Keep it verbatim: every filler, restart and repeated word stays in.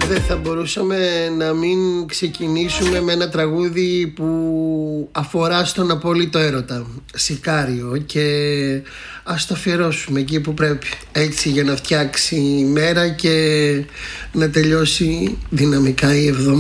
Δεν θα μπορούσαμε να μην ξεκινήσουμε με ένα τραγούδι που αφορά στον απόλυτο έρωτα, Σικάριο, και ας το αφιερώσουμε εκεί που πρέπει, έτσι, για να φτιάξει η μέρα και να τελειώσει δυναμικά η εβδομάδα.